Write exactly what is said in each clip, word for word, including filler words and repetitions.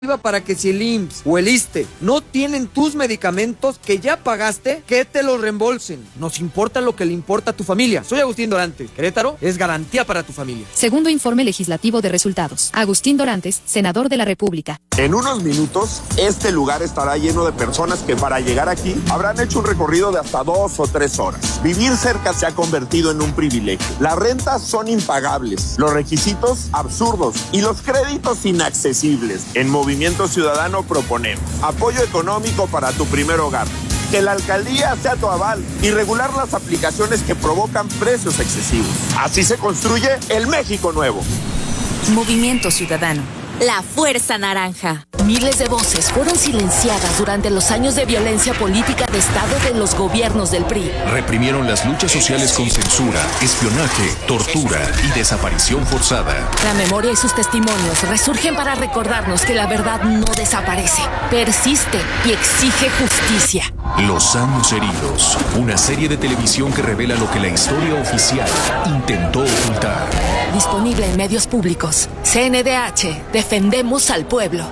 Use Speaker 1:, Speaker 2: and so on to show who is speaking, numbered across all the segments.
Speaker 1: para que si el I M S S o el ISSSTE no tienen tus medicamentos que ya pagaste, que te los reembolsen. Nos importa lo que le importa a tu familia. Soy Agustín Dorantes. Querétaro es garantía para tu familia.
Speaker 2: Segundo informe legislativo de resultados. Agustín Dorantes, senador de la República.
Speaker 3: En unos minutos, este lugar estará lleno de personas que para llegar aquí habrán hecho un recorrido de hasta dos o tres horas. Vivir cerca se ha convertido en un privilegio. Las rentas son impagables, los requisitos absurdos y los créditos inaccesibles. En Movimiento Ciudadano proponemos apoyo económico para tu primer hogar, que la alcaldía sea tu aval y regular las aplicaciones que provocan precios excesivos. Así se construye el México nuevo.
Speaker 4: Movimiento Ciudadano. La Fuerza Naranja.
Speaker 5: Miles de voces fueron silenciadas durante los años de violencia política de Estado de los gobiernos del P R I.
Speaker 6: Reprimieron las luchas sociales con censura, espionaje, tortura y desaparición forzada.
Speaker 5: La memoria y sus testimonios resurgen para recordarnos que la verdad no desaparece, persiste y exige justicia.
Speaker 6: Los años heridos. Una serie de televisión que revela lo que la historia oficial intentó ocultar.
Speaker 5: Disponible en medios públicos. C N D H. Defendemos al pueblo.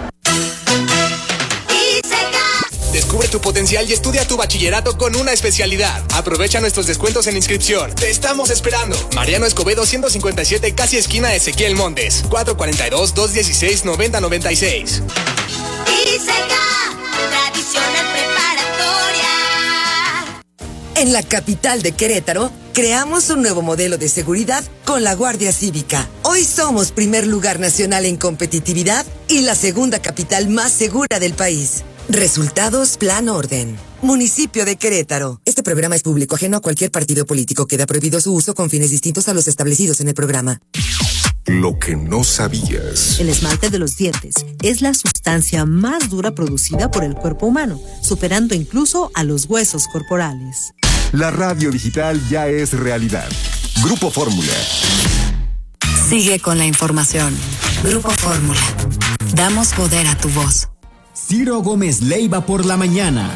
Speaker 7: Descubre tu potencial y estudia tu bachillerato con una especialidad. Aprovecha nuestros descuentos en inscripción. Te estamos esperando. Mariano Escobedo ciento cincuenta y siete, casi esquina Ezequiel Montes. cuatro cuatro dos, dos uno seis, nueve cero nueve seis.
Speaker 8: ISECA, tradicional preparatoria.
Speaker 9: En la capital de Querétaro, creamos un nuevo modelo de seguridad con la Guardia Cívica. Hoy somos primer lugar nacional en competitividad y la segunda capital más segura del país. Resultados Plan Orden. Municipio de Querétaro. Este programa es público, ajeno a cualquier partido político. Queda prohibido su uso con fines distintos a los establecidos en el programa.
Speaker 10: Lo que no sabías.
Speaker 11: El esmalte de los dientes es la sustancia más dura producida por el cuerpo humano, superando incluso a los huesos corporales.
Speaker 10: La radio digital ya es realidad. Grupo Fórmula.
Speaker 4: Sigue con la información. Grupo Fórmula. Damos poder a tu voz.
Speaker 12: Ciro Gómez Leiva por la mañana.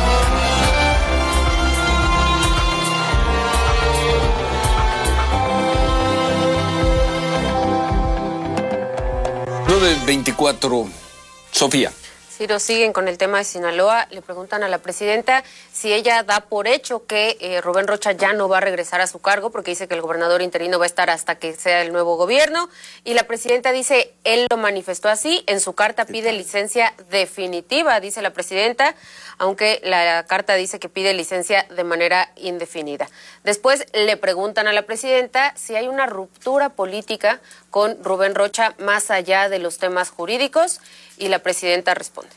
Speaker 13: nueve veinticuatro, Sofía.
Speaker 14: Ciro, siguen con el tema de Sinaloa. Le preguntan a la presidenta si ella da por hecho que eh, Rubén Rocha ya no va a regresar a su cargo, porque dice que el gobernador interino va a estar hasta que sea el nuevo gobierno. Y la presidenta dice, él lo manifestó así, en su carta pide licencia definitiva, dice la presidenta, aunque la carta dice que pide licencia de manera indefinida. Después le preguntan a la presidenta si hay una ruptura política con Rubén Rocha más allá de los temas jurídicos, y la presidenta responde.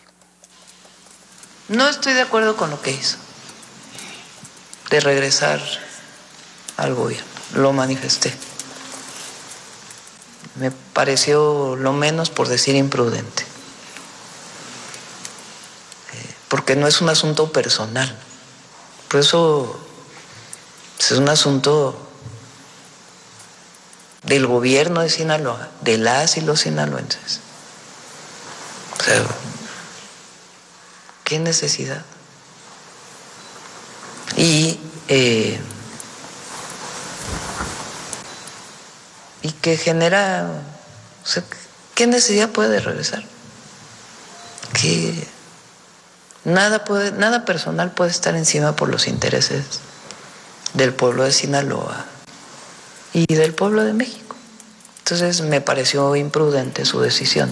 Speaker 15: No estoy de acuerdo con lo que hizo, de regresar al gobierno. Lo manifesté. Me pareció lo menos, por decir, imprudente. Eh, porque no es un asunto personal. Por eso es un asunto del gobierno de Sinaloa, de las y los sinaloenses. O sea, ¿qué necesidad? Y, eh, y que genera, o sea, ¿qué necesidad puede regresar? Que nada puede, nada personal puede estar encima por los intereses del pueblo de Sinaloa y del pueblo de México. Entonces me pareció imprudente su decisión.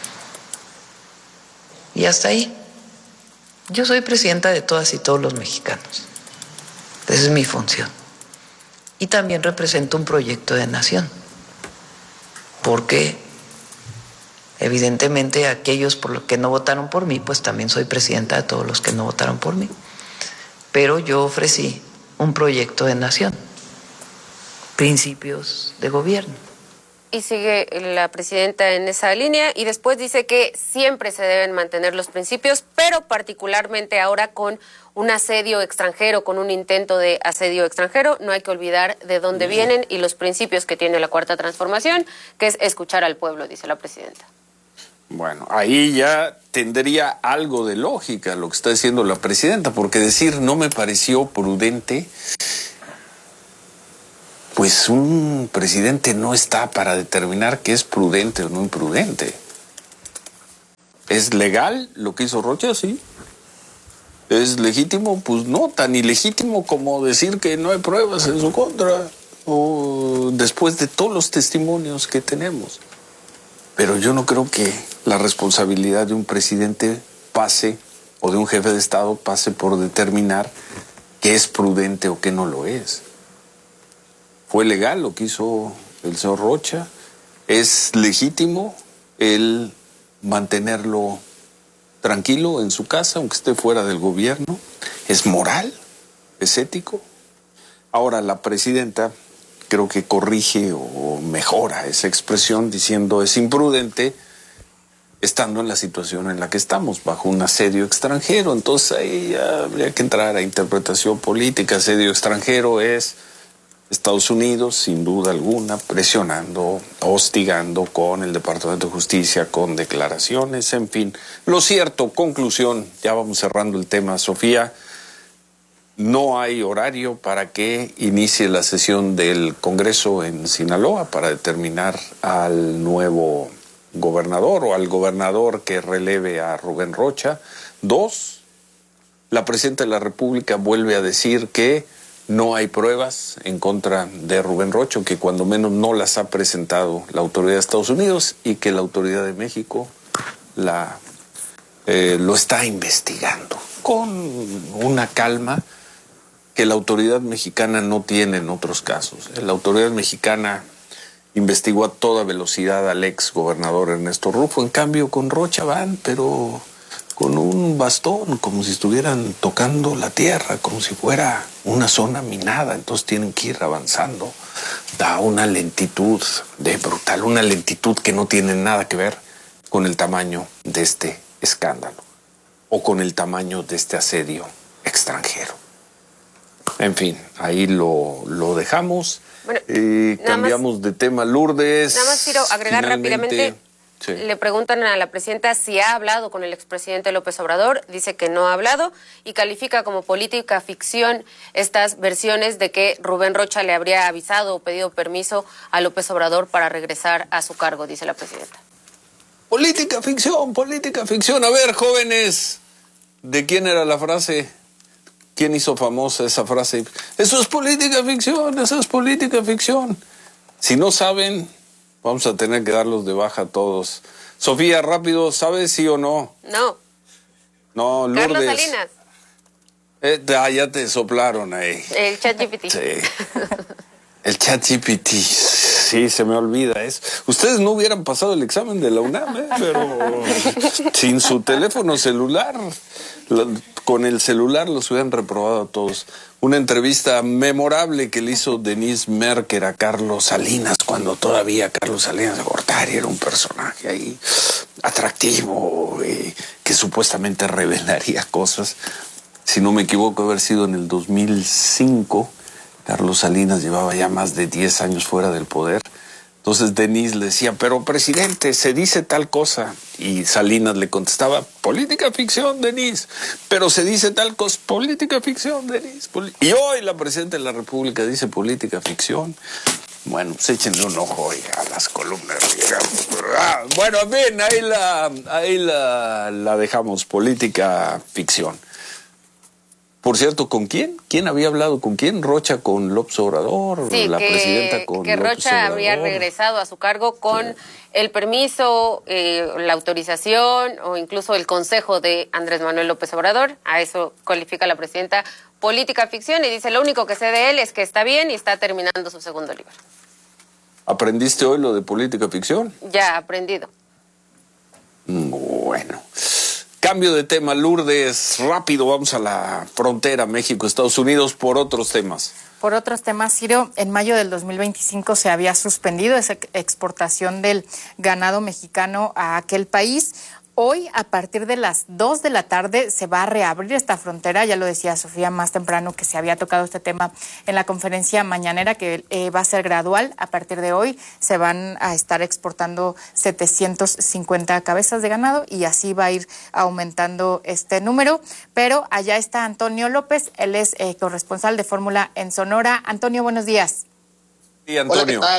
Speaker 15: Y hasta ahí. Yo soy presidenta de todas y todos los mexicanos. Esa es mi función. Y también represento un proyecto de nación. Porque evidentemente aquellos por los que no votaron por mí, pues también soy presidenta de todos los que no votaron por mí. Pero yo ofrecí un proyecto de nación. Principios de gobierno.
Speaker 14: Y sigue la presidenta en esa línea y después dice que siempre se deben mantener los principios, pero particularmente ahora con un asedio extranjero, con un intento de asedio extranjero, no hay que olvidar de dónde vienen y los principios que tiene la Cuarta Transformación, que es escuchar al pueblo, dice la presidenta.
Speaker 13: Bueno, ahí ya tendría algo de lógica lo que está diciendo la presidenta, porque decir no me pareció prudente, pues un presidente no está para determinar qué es prudente o no imprudente. ¿Es legal lo que hizo Rocha? Sí. ¿Es legítimo? Pues no, tan ilegítimo como decir que no hay pruebas en su contra, o después de todos los testimonios que tenemos. Pero yo no creo que la responsabilidad de un presidente pase, o de un jefe de Estado pase por determinar qué es prudente o qué no lo es. ¿Fue legal lo que hizo el señor Rocha? ¿Es legítimo el mantenerlo tranquilo en su casa, aunque esté fuera del gobierno? ¿Es moral? ¿Es ético? Ahora, la presidenta creo que corrige o mejora esa expresión diciendo es imprudente estando en la situación en la que estamos, bajo un asedio extranjero. Entonces ahí ya habría que entrar a interpretación política. Asedio extranjero es Estados Unidos, sin duda alguna, presionando, hostigando con el Departamento de Justicia, con declaraciones, en fin. Lo cierto, conclusión, ya vamos cerrando el tema, Sofía, no hay horario para que inicie la sesión del Congreso en Sinaloa para determinar al nuevo gobernador o al gobernador que releve a Rubén Rocha. Dos, la presidenta de la República vuelve a decir que no hay pruebas en contra de Rubén Rocha, que cuando menos no las ha presentado la autoridad de Estados Unidos y que la autoridad de México la, eh, lo está investigando con una calma que la autoridad mexicana no tiene en otros casos. La autoridad mexicana investigó a toda velocidad al ex gobernador Ernesto Rufo, en cambio con Rocha van, pero con un bastón, como si estuvieran tocando la tierra, como si fuera una zona minada, entonces tienen que ir avanzando. Da una lentitud de brutal, una lentitud que no tiene nada que ver con el tamaño de este escándalo o con el tamaño de este asedio extranjero. En fin, ahí lo, lo dejamos. Bueno, eh, cambiamos más, de tema, Lourdes.
Speaker 14: Nada más quiero agregar rápidamente. Sí. Le preguntan a la presidenta si ha hablado con el expresidente López Obrador, dice que no ha hablado y califica como política ficción estas versiones de que Rubén Rocha le habría avisado o pedido permiso a López Obrador para regresar a su cargo, dice la presidenta.
Speaker 13: Política ficción, política ficción. A ver, jóvenes, ¿de quién era la frase? ¿Quién hizo famosa esa frase? Eso es política ficción, eso es política ficción. Si no saben, vamos a tener que darlos de baja a todos. Sofía, rápido, ¿sabes sí o no?
Speaker 14: No.
Speaker 13: No, Lourdes.
Speaker 14: Carlos Salinas.
Speaker 13: Eh, ah, ya te soplaron ahí.
Speaker 14: El ChatGPT.
Speaker 13: Sí. El ChatGPT. Sí, se me olvida eso. Ustedes no hubieran pasado el examen de la UNAM, ¿eh? Pero sin su teléfono celular, con el celular los hubieran reprobado a todos. Una entrevista memorable que le hizo Denise Merker a Carlos Salinas, cuando todavía Carlos Salinas de Gortari era un personaje ahí atractivo, eh, que supuestamente revelaría cosas. Si no me equivoco, haber sido en el dos mil cinco, Carlos Salinas llevaba ya más de diez años fuera del poder. Entonces Denise le decía, pero presidente, se dice tal cosa. Y Salinas le contestaba, política ficción, Denise. Pero se dice tal cosa, política ficción, Denise. Y hoy la presidenta de la República dice política ficción. Bueno, pues échenle un ojo a las columnas, digamos. Ah, bueno, bien, ahí la, ahí la, la dejamos, política ficción. Por cierto, ¿con quién? ¿Quién había hablado con quién? ¿Rocha con López Obrador?
Speaker 14: Sí,
Speaker 13: la
Speaker 14: que,
Speaker 13: presidenta con
Speaker 14: que
Speaker 13: López
Speaker 14: Rocha
Speaker 13: Obrador.
Speaker 14: habría regresado a su cargo con sí. el permiso, eh, la autorización o incluso el consejo de Andrés Manuel López Obrador. A eso califica la presidenta política ficción y dice lo único que sé de él es que está bien y está terminando su segundo libro.
Speaker 13: ¿Aprendiste hoy lo de política ficción?
Speaker 14: Ya, aprendido.
Speaker 13: Bueno. Cambio de tema, Lourdes, rápido, vamos a la frontera México-Estados Unidos por otros temas.
Speaker 16: Por otros temas, Ciro, en mayo del dos mil veinticinco se había suspendido esa exportación del ganado mexicano a aquel país. Hoy, a partir de las dos de la tarde, se va a reabrir esta frontera. Ya lo decía Sofía más temprano que se había tocado este tema en la conferencia mañanera, que eh, va a ser gradual. A partir de hoy se van a estar exportando setecientas cincuenta cabezas de ganado y así va a ir aumentando este número. Pero allá está Antonio López, él es eh, corresponsal de Fórmula en Sonora. Antonio, buenos días.
Speaker 13: Sí, Antonio.
Speaker 17: Hola, ¿qué tal?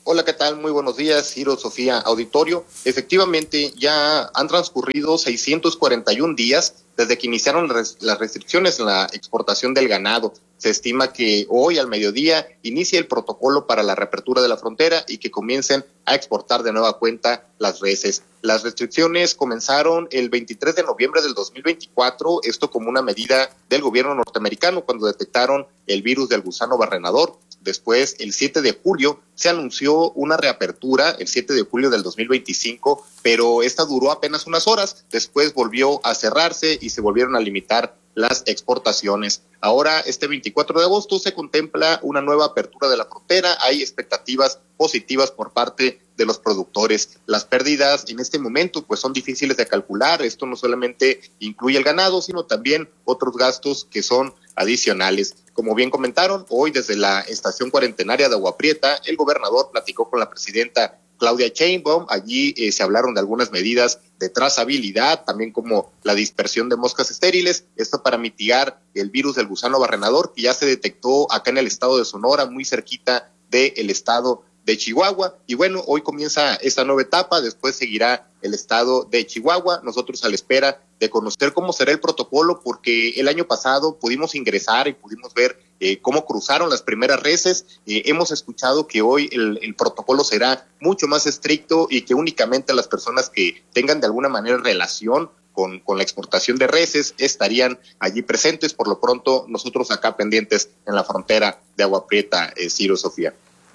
Speaker 17: Hola, ¿qué tal? Muy buenos días, Ciro, Sofía, auditorio. Efectivamente, ya han transcurrido seiscientos cuarenta y un días desde que iniciaron las restricciones en la exportación del ganado. Se estima que hoy al mediodía inicie el protocolo para la reapertura de la frontera y que comiencen a exportar de nueva cuenta las reses. Las restricciones comenzaron el veintitrés de noviembre del dos mil veinticuatro, esto como una medida del gobierno norteamericano cuando detectaron el virus del gusano barrenador. Después, el siete de julio, se anunció una reapertura, el siete de julio del dos mil veinticinco, pero esta duró apenas unas horas. Después volvió a cerrarse y se volvieron a limitar las exportaciones. Ahora, este veinticuatro de agosto, se contempla una nueva apertura de la frontera. Hay expectativas positivas por parte de los productores. Las pérdidas en este momento pues son difíciles de calcular. Esto no solamente incluye el ganado, sino también otros gastos que son adicionales. Como bien comentaron, hoy desde la estación cuarentenaria de Agua Prieta, el gobernador platicó con la presidenta Claudia Sheinbaum. Allí eh, se hablaron de algunas medidas de trazabilidad, también como la dispersión de moscas estériles, esto para mitigar el virus del gusano barrenador que ya se detectó acá en el estado de Sonora, muy cerquita del estado de Chihuahua. Y bueno, hoy comienza esta nueva etapa, después seguirá el estado de Chihuahua. Nosotros a la espera de conocer cómo será el protocolo, porque el año pasado pudimos ingresar y pudimos ver eh, cómo cruzaron las primeras reses. Eh, hemos escuchado que hoy el, el protocolo será mucho más estricto y que únicamente las personas que tengan de alguna manera relación con, con la exportación de reses estarían allí presentes. Por lo pronto, nosotros acá pendientes en la frontera de Agua Prieta, eh, Ciro, Sofía.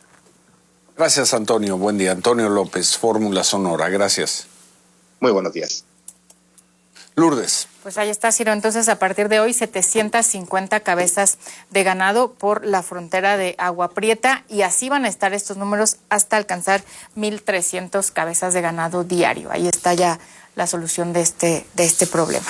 Speaker 13: Gracias, Antonio. Buen día. Antonio López, Fórmula Sonora. Gracias.
Speaker 17: Muy buenos días.
Speaker 13: Lourdes.
Speaker 16: Pues ahí está, Ciro. Entonces, a partir de hoy, setecientas cincuenta cabezas de ganado por la frontera de Agua Prieta, y así van a estar estos números hasta alcanzar mil trescientas cabezas de ganado diario. Ahí está ya la solución de este, de este problema.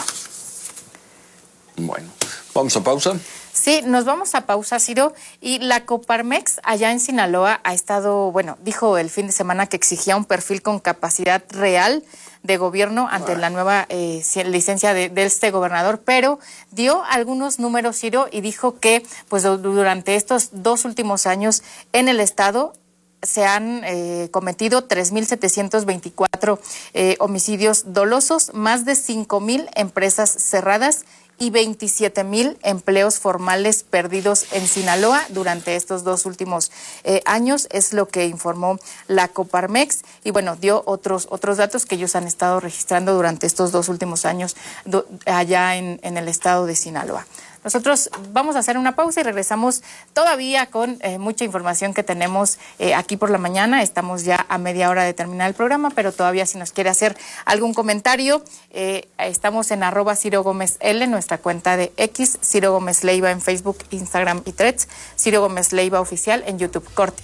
Speaker 13: Bueno, vamos a pausa.
Speaker 16: Sí, nos vamos a pausa, Ciro, y la Coparmex allá en Sinaloa ha estado, bueno, dijo el fin de semana que exigía un perfil con capacidad real de gobierno ante la nueva eh, licencia de, de este gobernador, pero dio algunos números, Ciro, y dijo que pues durante estos dos últimos años en el estado se han eh, cometido tres mil setecientos veinticuatro eh, homicidios dolosos, más de cinco mil empresas cerradas y veintisiete mil empleos formales perdidos en Sinaloa durante estos dos últimos eh, años, es lo que informó la Coparmex, y bueno, dio otros otros datos que ellos han estado registrando durante estos dos últimos años do, allá en, en el estado de Sinaloa. Nosotros vamos a hacer una pausa y regresamos todavía con eh, mucha información que tenemos eh, aquí por la mañana. Estamos ya a media hora de terminar el programa, pero todavía si nos quiere hacer algún comentario, eh, estamos en arroba Ciro Gómez L, nuestra cuenta de X, Ciro Gómez Leiva en Facebook, Instagram y Threads, Ciro Gómez Leiva Oficial en YouTube. Corte.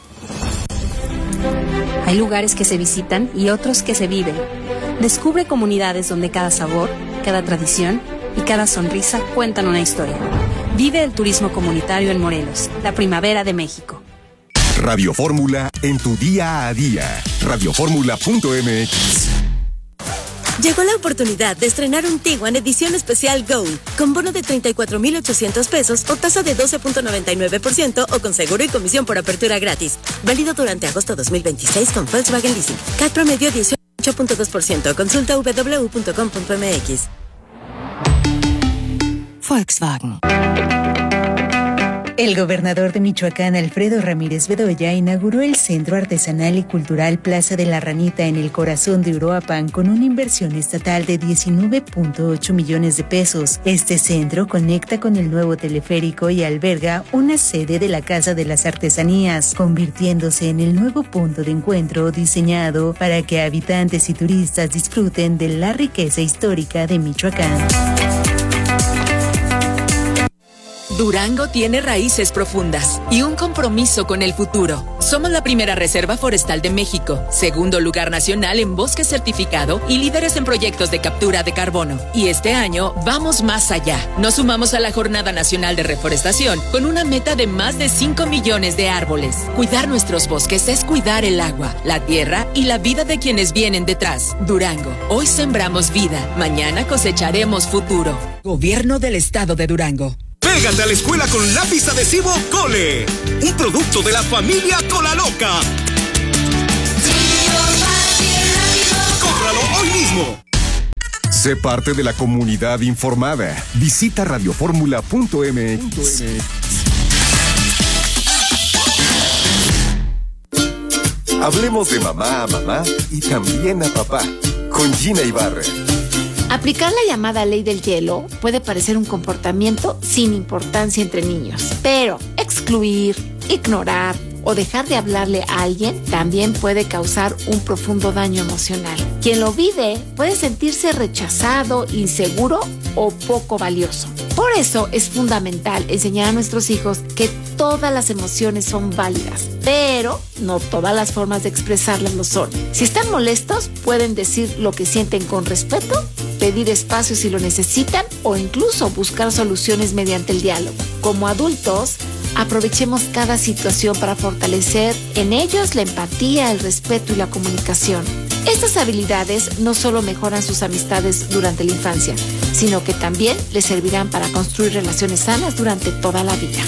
Speaker 18: Hay lugares que se visitan y otros que se viven. Descubre comunidades donde cada sabor, cada tradición y cada sonrisa cuentan una historia. Vive el turismo comunitario en Morelos, la primavera de México.
Speaker 10: Radio Fórmula en tu día a día. radio fórmula punto m x.
Speaker 19: Llegó la oportunidad de estrenar un Tiguan edición especial Gold, con bono de treinta y cuatro mil ochocientos pesos o tasa de doce punto noventa y nueve por ciento o con seguro y comisión por apertura gratis. Válido durante agosto dos mil veintiséis con Volkswagen Leasing. C A T promedio dieciocho punto dos por ciento. Consulta doble u doble u doble u punto com punto m x.
Speaker 4: Volkswagen.
Speaker 20: El gobernador de Michoacán, Alfredo Ramírez Bedoya, inauguró el Centro Artesanal y Cultural Plaza de la Ranita en el corazón de Uruapan con una inversión estatal de diecinueve punto ocho millones de pesos. Este centro conecta con el nuevo teleférico y alberga una sede de la Casa de las Artesanías, convirtiéndose en el nuevo punto de encuentro diseñado para que habitantes y turistas disfruten de la riqueza histórica de Michoacán.
Speaker 21: Durango tiene raíces profundas y un compromiso con el futuro. Somos la primera reserva forestal de México, segundo lugar nacional en bosque certificado y líderes en proyectos de captura de carbono. Y este año vamos más allá. Nos sumamos a la Jornada Nacional de Reforestación con una meta de más de cinco millones de árboles. Cuidar nuestros bosques es cuidar el agua, la tierra y la vida de quienes vienen detrás. Durango, hoy sembramos vida, mañana cosecharemos futuro. Gobierno del Estado de Durango.
Speaker 22: Pégate a la escuela con lápiz adhesivo Cole, un producto de la familia Cola Loca.
Speaker 12: Pídelo hoy mismo.
Speaker 10: Sé parte de la comunidad informada. Visita radioformula punto m x. Hablemos de mamá a mamá y también a papá. Con Gina Ibarra.
Speaker 1: Aplicar la llamada ley del hielo puede parecer un comportamiento sin importancia entre niños, pero excluir, ignorar o dejar de hablarle a alguien también puede causar un profundo daño emocional. Quien lo vive puede sentirse rechazado, inseguro o poco valioso. Por eso es fundamental enseñar a nuestros hijos que todas las emociones son válidas, pero no todas las formas de expresarlas lo son. Si están molestos, pueden decir lo que sienten con respeto, pedir espacio si lo necesitan o incluso buscar soluciones mediante el diálogo. Como adultos, aprovechemos cada situación para fortalecer en ellos la empatía, el respeto y la comunicación. Estas habilidades no solo mejoran sus amistades durante la infancia, sino que también les servirán para construir relaciones sanas durante toda la vida.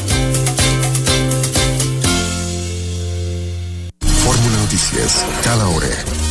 Speaker 10: Fórmula Noticias, cada hora.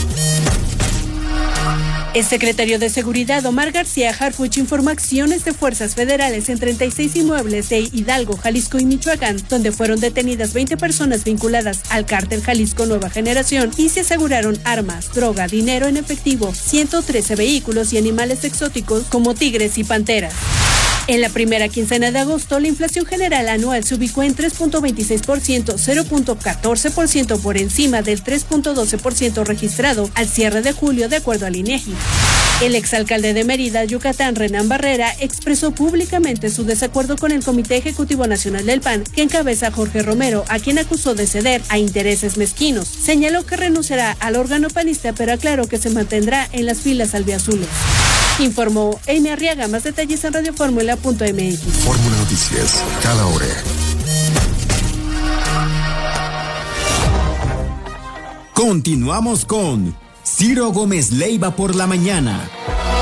Speaker 22: El secretario de Seguridad, Omar García Harfuch, informó acciones de fuerzas federales en treinta y seis inmuebles de Hidalgo, Jalisco y Michoacán, donde fueron detenidas veinte personas vinculadas al cártel Jalisco Nueva Generación y se aseguraron armas, droga, dinero en efectivo, ciento trece vehículos y animales exóticos como tigres y panteras. En la primera quincena de agosto, la inflación general anual se ubicó en tres punto veintiséis por ciento, cero punto catorce por ciento por encima del tres punto doce por ciento registrado al cierre de julio, de acuerdo al INEGI. El exalcalde de Mérida, Yucatán, Renán Barrera, expresó públicamente su desacuerdo con el Comité Ejecutivo Nacional del P A N, que encabeza Jorge Romero, a quien acusó de ceder a intereses mezquinos. Señaló que renunciará al órgano panista, pero aclaró que se mantendrá en las filas albiazules. Informó Amy Arriaga. Más detalles en radioformula punto m x.
Speaker 10: Fórmula Noticias, cada hora.
Speaker 12: Continuamos con Ciro Gómez Leiva por la mañana.